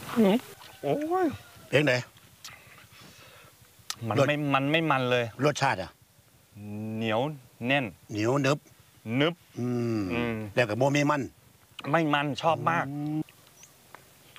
โอ้ยเพลงไหนมันไม่มันเลยรสชาติอ่ะเหนียวแน่นเหนียวนึบนึบแล้วกับโมมีมันไม่มันชอบมาก